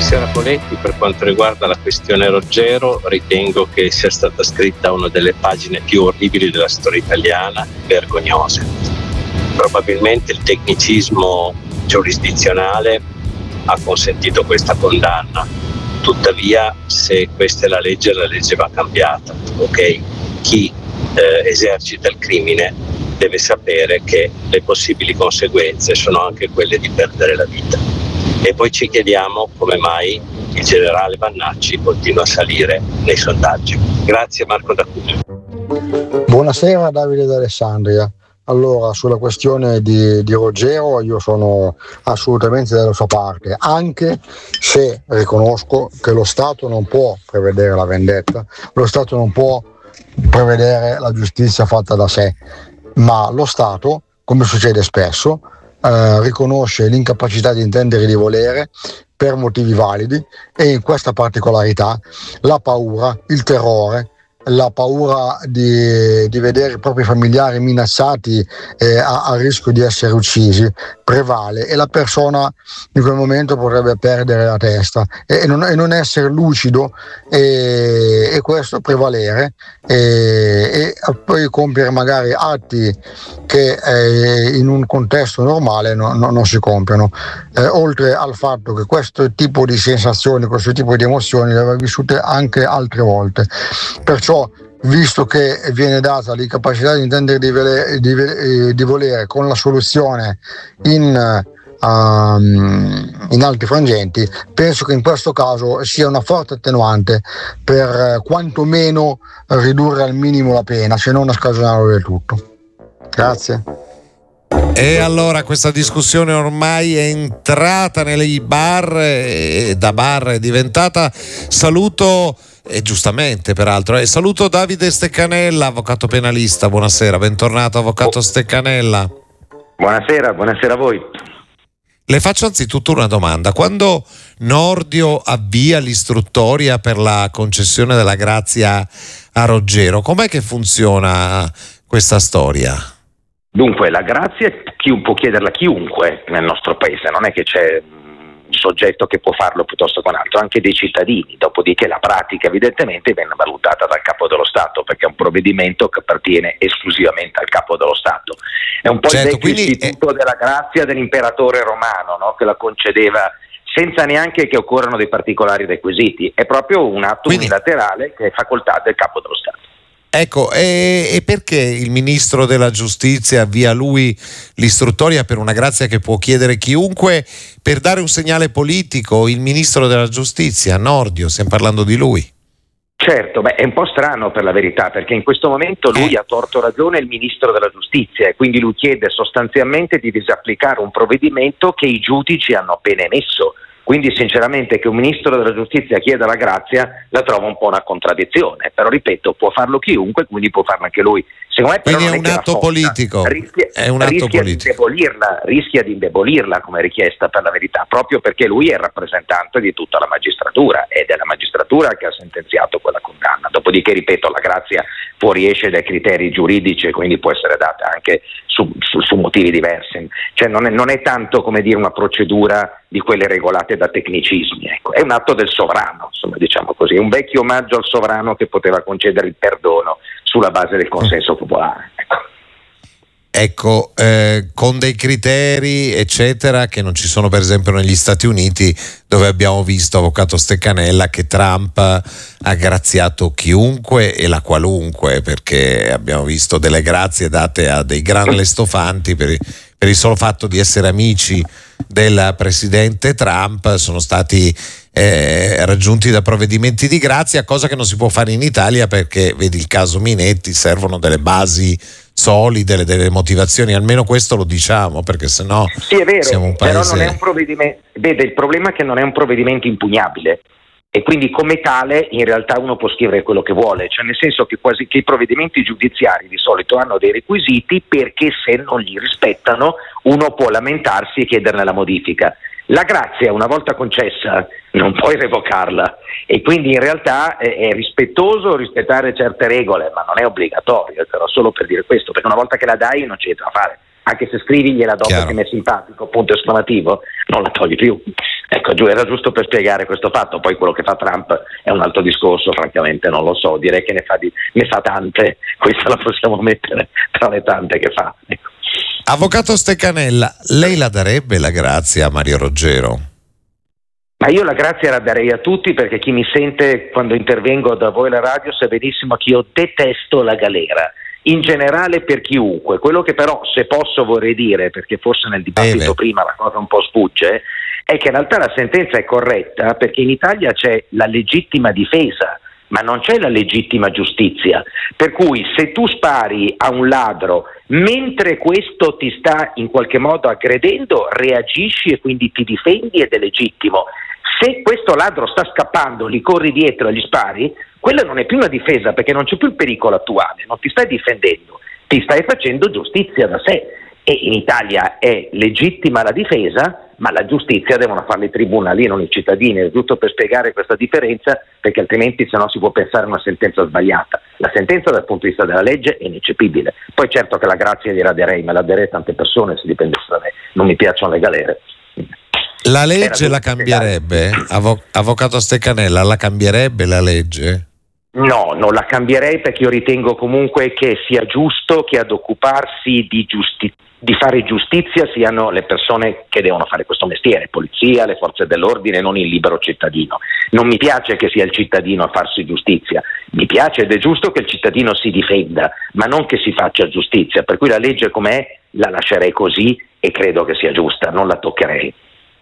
Buonasera Poletti, per quanto riguarda la questione Roggero ritengo che sia stata scritta una delle pagine più orribili della storia italiana, vergognose. Probabilmente il tecnicismo giurisdizionale ha consentito questa condanna, tuttavia se questa è la legge va cambiata, ok? Chi esercita il crimine deve sapere che le possibili conseguenze sono anche quelle di perdere la vita. E poi ci chiediamo come mai il generale Vannacci continua a salire nei sondaggi. Grazie Marco da Cuneo. Buonasera Davide d'Alessandria. Allora, sulla questione di Roggero io sono assolutamente dalla sua parte, anche se riconosco che lo Stato non può prevedere la vendetta, lo Stato non può prevedere la giustizia fatta da sé, ma lo Stato, come succede spesso, riconosce l'incapacità di intendere e di volere per motivi validi, e in questa particolarità la paura, il terrore, la paura di vedere i propri familiari minacciati a rischio di essere uccisi prevale, e la persona in quel momento potrebbe perdere la testa e non essere lucido, e questo prevalere e poi compiere magari atti che in un contesto normale non si compiono, oltre al fatto che questo tipo di sensazioni, questo tipo di emozioni le aveva vissute anche altre volte. Perciò, visto che viene data l'incapacità di intendere di volere con la soluzione in altri frangenti, penso che in questo caso sia una forte attenuante per quantomeno ridurre al minimo la pena, se non a scagionarlo del tutto. Grazie. E allora questa discussione ormai è entrata nei bar e da bar è diventata, saluto, e giustamente peraltro, saluto Davide Steccanella, avvocato penalista. Buonasera, bentornato avvocato Steccanella. Buonasera a voi. Le faccio anzitutto una domanda: quando Nordio avvia l'istruttoria per la concessione della grazia a Roggero, com'è che funziona questa storia? Dunque, la grazia può chiederla chiunque nel nostro paese, non è che c'è un soggetto che può farlo piuttosto che un altro, anche dei cittadini, dopodiché la pratica evidentemente viene valutata dal Capo dello Stato, perché è un provvedimento che appartiene esclusivamente al Capo dello Stato. È un po' il vecchio istituto della grazia dell'imperatore romano, no? Che la concedeva senza neanche che occorrano dei particolari requisiti, è proprio un atto unilaterale che è facoltà del Capo dello Stato. Ecco, e perché il ministro della giustizia avvia lui l'istruttoria per una grazia che può chiedere chiunque, per dare un segnale politico? Il ministro della giustizia, Nordio, stiamo parlando di lui. Certo, è un po' strano per la verità, perché in questo momento lui ha torto ragione il ministro della giustizia, e quindi lui chiede sostanzialmente di disapplicare un provvedimento che i giudici hanno appena emesso. Quindi sinceramente che un ministro della giustizia chieda la grazia la trovo un po' una contraddizione, però ripeto, può farlo chiunque, quindi può farlo anche lui. Secondo me, quindi è un atto politico. Rischia di indebolirla come richiesta, per la verità, proprio perché lui è il rappresentante di tutta la magistratura, ed è la magistratura che ha sentenziato quella condanna. Dopodiché, ripeto, la grazia fuoriesce dai criteri giuridici e quindi può essere data anche su motivi diversi. Cioè non è tanto, come dire, una procedura di quelle regolate da tecnicismi, ecco. È un atto del sovrano, insomma, diciamo così, è un vecchio omaggio al sovrano che poteva concedere il perdono sulla base del consenso popolare. Ecco, con dei criteri eccetera che non ci sono per esempio negli Stati Uniti, dove abbiamo visto, avvocato Steccanella, che Trump ha graziato chiunque e la qualunque, perché abbiamo visto delle grazie date a dei gran lestofanti per il solo fatto di essere amici del presidente Trump, sono stati raggiunti da provvedimenti di grazia, cosa che non si può fare in Italia, perché vedi il caso Minetti, servono delle basi solide, delle motivazioni, almeno questo lo diciamo, perché sennò sì, è vero, siamo un paese. Però non è un provvedimento, vede, il problema è che non è un provvedimento impugnabile, e quindi come tale in realtà uno può scrivere quello che vuole, cioè nel senso che che i provvedimenti giudiziari di solito hanno dei requisiti, perché se non li rispettano uno può lamentarsi e chiederne la modifica. La grazia, una volta concessa, non puoi revocarla, e quindi in realtà è rispettoso rispettare certe regole, ma non è obbligatorio, però solo per dire questo, perché una volta che la dai non c'è da fare, anche se scrivi gliela do perché mi è simpatico, punto esclamativo, non la togli più. Ecco, era giusto per spiegare questo fatto. Poi quello che fa Trump è un altro discorso, francamente non lo so, direi che ne fa tante, questa la possiamo mettere tra le tante che fa, ecco. Avvocato Steccanella, lei la darebbe la grazia a Mario Roggero? Ma io la grazia la darei a tutti, perché chi mi sente quando intervengo da voi alla radio sa benissimo che io detesto la galera, in generale per chiunque. Quello che però, se posso, vorrei dire, perché forse nel dibattito prima la cosa un po' sfugge, è che in realtà la sentenza è corretta, perché in Italia c'è la legittima difesa, ma non c'è la legittima giustizia. Per cui se tu spari a un ladro mentre questo ti sta in qualche modo aggredendo, reagisci e quindi ti difendi ed è legittimo. Se questo ladro sta scappando, gli corri dietro e gli spari, quella non è più una difesa, perché non c'è più il pericolo attuale, non ti stai difendendo, ti stai facendo giustizia da sé. E in Italia è legittima la difesa, ma la giustizia devono farla i tribunali e non i cittadini. È giusto per spiegare questa differenza, perché altrimenti sennò si può pensare a una sentenza sbagliata. La sentenza dal punto di vista della legge è ineccepibile. Poi certo che la grazia gliela darei, ma la darei a tante persone se dipendesse da me. Non mi piacciono le galere. La legge la cambierebbe? Avvocato Steccanella, la cambierebbe la legge? No, non la cambierei, perché io ritengo comunque che sia giusto che ad occuparsi di fare giustizia siano le persone che devono fare questo mestiere, polizia, le forze dell'ordine, non il libero cittadino. Non mi piace che sia il cittadino a farsi giustizia, mi piace ed è giusto che il cittadino si difenda, ma non che si faccia giustizia, per cui la legge com'è la lascerei così e credo che sia giusta, non la toccherei.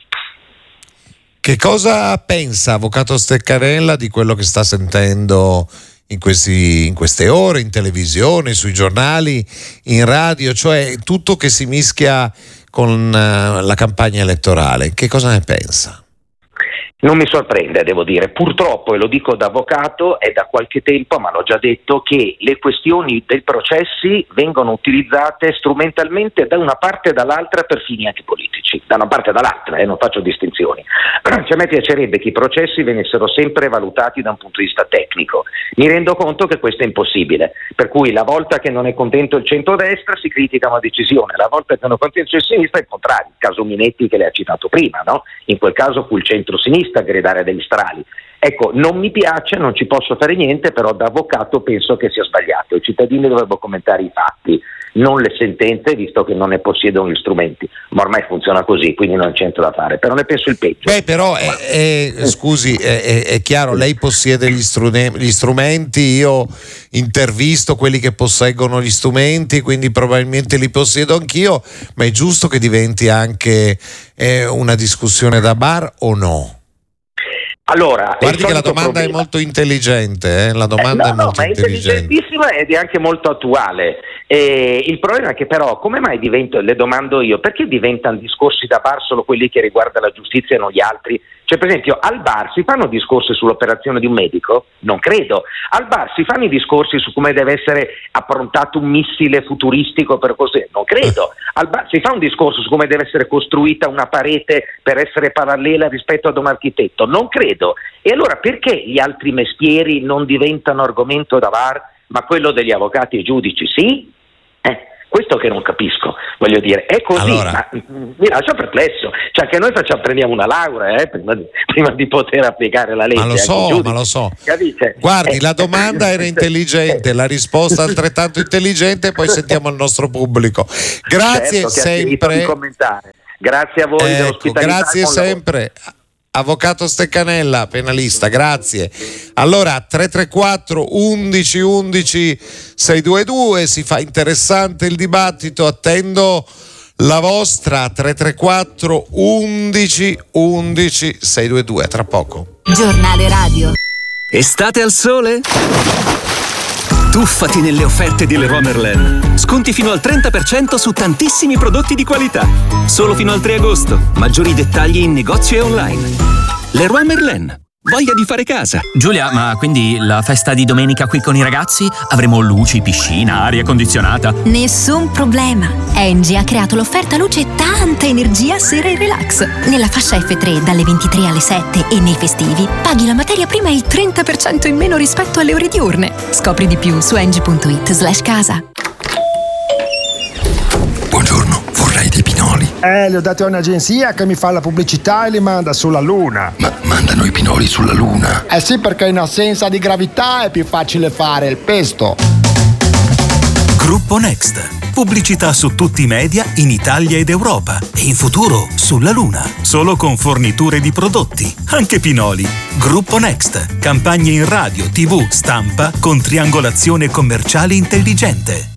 Che cosa pensa, avvocato Steccanella, di quello che sta sentendo in queste ore, in televisione, sui giornali, in radio, cioè tutto che si mischia con la campagna elettorale? Che cosa ne pensa? Non mi sorprende, devo dire. Purtroppo, e lo dico da avvocato, è da qualche tempo, ma l'ho già detto, che le questioni dei processi vengono utilizzate strumentalmente da una parte e dall'altra per fini anche politici. Da una parte e dall'altra, non faccio distinzioni. Cioè, a me piacerebbe che i processi venissero sempre valutati da un punto di vista tecnico. Mi rendo conto che questo è impossibile, per cui la volta che non è contento il centrodestra si critica una decisione, la volta che non è contento il sinistra è il contrario. Il caso Minetti che le ha citato prima, no? In quel caso fu il centro-sinistra a gridare degli strali. Ecco, non mi piace, non ci posso fare niente, però da avvocato penso che sia sbagliato. I cittadini dovrebbero commentare i fatti, non le sentenze, visto che non ne possiedono gli strumenti, ma ormai funziona così, quindi non c'è niente da fare, però ne penso il peggio. Beh, però scusi, è chiaro, lei possiede gli strumenti, io intervisto quelli che posseggono gli strumenti, quindi probabilmente li possiedo anch'io, ma è giusto che diventi anche una discussione da bar o no? Allora, guardi che la domanda è molto intelligente, la domanda è molto intelligentissima ed è anche molto attuale. Il problema è che però, come mai le domando io, perché diventano discorsi da bar solo quelli che riguardano la giustizia e non gli altri? Cioè, per esempio, al bar si fanno discorsi sull'operazione di un medico? Non credo. Al bar si fanno i discorsi su come deve essere approntato un missile futuristico per così? Non credo. Al bar si fa un discorso su come deve essere costruita una parete per essere parallela rispetto ad un architetto? Non credo. E allora perché gli altri mestieri non diventano argomento da bar, ma quello degli avvocati e giudici sì? Questo che non capisco, voglio dire, è così, allora, ma mi lascia perplesso, cioè che noi prendiamo una laurea prima di poter applicare la legge. Ma lo so. Capisce? Guardi, la domanda era intelligente, la risposta altrettanto intelligente, poi sentiamo il nostro pubblico. Grazie, certo, sempre. Grazie a voi dell'ospitalità. Grazie sempre. Avvocato Steccanella, penalista, grazie. Allora 334 11 11 622, si fa interessante il dibattito, attendo la vostra. 334 11 11 622, tra poco. Giornale radio. Estate al sole? Tuffati nelle offerte di Leroy Merlin. Sconti fino al 30% su tantissimi prodotti di qualità. Solo fino al 3 agosto. Maggiori dettagli in negozio e online. Leroy Merlin. Voglia di fare casa. Giulia, ma quindi la festa di domenica qui con i ragazzi? Avremo luci, piscina, aria condizionata? Nessun problema. Engie ha creato l'offerta luce e tanta energia sera e relax. Nella fascia F3 dalle 23 alle 7 e nei festivi paghi la materia prima il 30% in meno rispetto alle ore diurne. Scopri di più su engie.it/casa. Buongiorno, vorrei dei pinoli. Li ho dati a un'agenzia che mi fa la pubblicità e li manda sulla Luna. Ma mandano i pinoli sulla Luna? Eh sì, perché in assenza di gravità è più facile fare il pesto. Gruppo Next. Pubblicità su tutti i media in Italia ed Europa e in futuro sulla Luna. Solo con forniture di prodotti, anche pinoli. Gruppo Next. Campagne in radio, TV, stampa con triangolazione commerciale intelligente.